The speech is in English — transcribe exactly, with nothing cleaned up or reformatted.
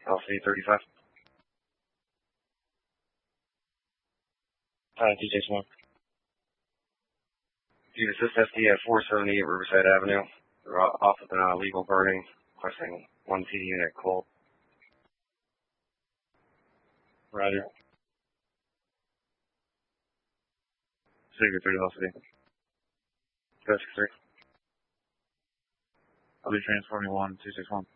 L C thirty-five. Uh, D J Smoke. Do you assist S D at four seventy-eight Riverside Avenue? They're off with an illegal burning, requesting one T D unit cold. Roger. Signature three velocity. Go six three. I'll be transforming one two six one.